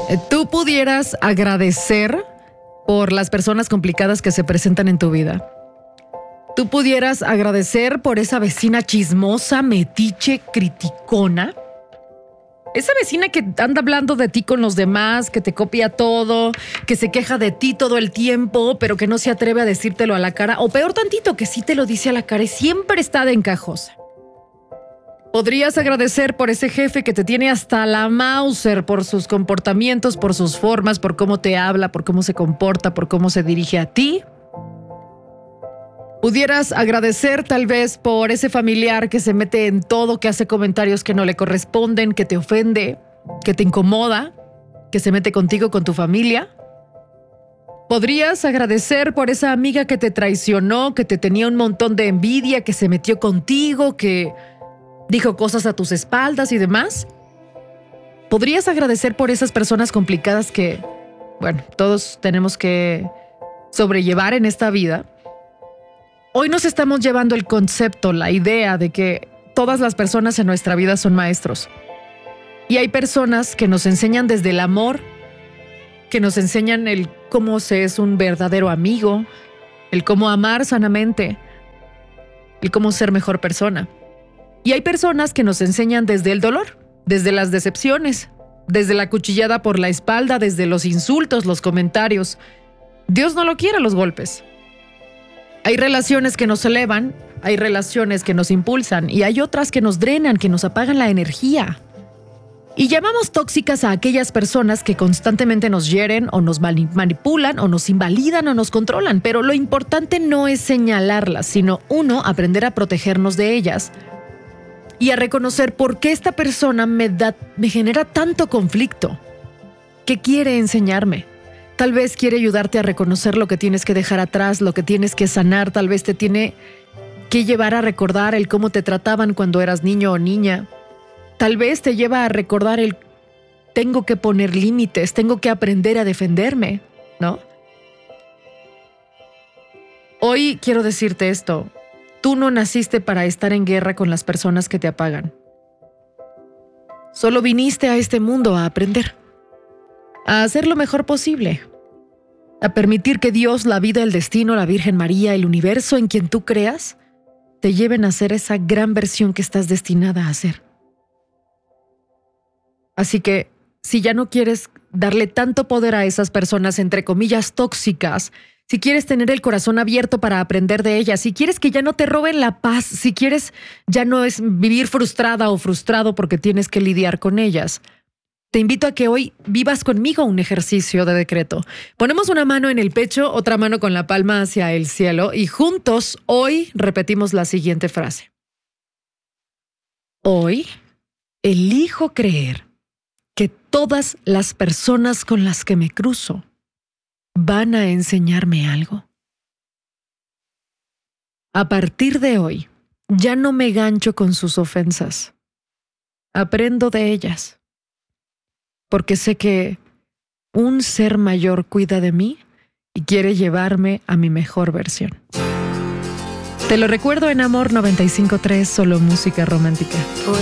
Tú pudieras agradecer por las personas complicadas que se presentan en tu vida. Tú pudieras agradecer por esa vecina chismosa, metiche, criticona. Esa vecina que anda hablando de ti con los demás, que te copia todo, que se queja de ti todo el tiempo, pero que no se atreve a decírtelo a la cara. O peor tantito, que sí te lo dice a la cara y siempre está de encajosa. Podrías agradecer por ese jefe que te tiene hasta la Mauser, por sus comportamientos, por sus formas, por cómo te habla, por cómo se comporta, por cómo se dirige a ti. Pudieras agradecer tal vez por ese familiar que se mete en todo, que hace comentarios que no le corresponden, que te ofende, que te incomoda, que se mete contigo, con tu familia. Podrías agradecer por esa amiga que te traicionó, que te tenía un montón de envidia, que se metió contigo, que dijo cosas a tus espaldas y demás. Podrías agradecer por esas personas complicadas que, bueno, todos tenemos que sobrellevar en esta vida. Hoy nos estamos llevando el concepto, la idea de que todas las personas en nuestra vida son maestros. Y hay personas que nos enseñan desde el amor, que nos enseñan el cómo se es un verdadero amigo, el cómo amar sanamente, el cómo ser mejor persona. Y hay personas que nos enseñan desde el dolor, desde las decepciones, desde la cuchillada por la espalda, desde los insultos, los comentarios. Dios no lo quiere, los golpes. Hay relaciones que nos elevan, hay relaciones que nos impulsan y hay otras que nos drenan, que nos apagan la energía. Y llamamos tóxicas a aquellas personas que constantemente nos hieren o nos manipulan o nos invalidan o nos controlan, pero lo importante no es señalarlas, sino aprender a protegernos de ellas y a reconocer por qué esta persona me genera tanto conflicto. ¿Qué quiere enseñarme? Tal vez quiere ayudarte a reconocer lo que tienes que dejar atrás, lo que tienes que sanar. Tal vez te tiene que llevar a recordar el cómo te trataban cuando eras niño o niña. Tal vez te lleva a recordar el tengo que poner límites, tengo que aprender a defenderme, ¿no? Hoy quiero decirte esto. Tú no naciste para estar en guerra con las personas que te apagan. Solo viniste a este mundo a aprender, a hacer lo mejor posible, a permitir que Dios, la vida, el destino, la Virgen María, el universo en quien tú creas, te lleven a ser esa gran versión que estás destinada a ser. Así que, si ya no quieres darle tanto poder a esas personas, entre comillas, tóxicas, si quieres tener el corazón abierto para aprender de ellas, si quieres que ya no te roben la paz, si quieres ya no es vivir frustrada o frustrado porque tienes que lidiar con ellas, te invito a que hoy vivas conmigo un ejercicio de decreto. Ponemos una mano en el pecho, otra mano con la palma hacia el cielo y juntos hoy repetimos la siguiente frase. Hoy elijo creer que todas las personas con las que me cruzo van a enseñarme algo. A partir de hoy, ya no me gancho con sus ofensas. Aprendo de ellas. Porque sé que un ser mayor cuida de mí y quiere llevarme a mi mejor versión. Te lo recuerdo en Amor 95.3, solo música romántica.